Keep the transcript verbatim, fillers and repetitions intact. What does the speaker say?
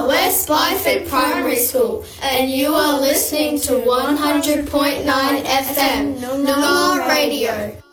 are West Byford Primary School, and you are listening to one hundred point nine F M, Noongar Radio.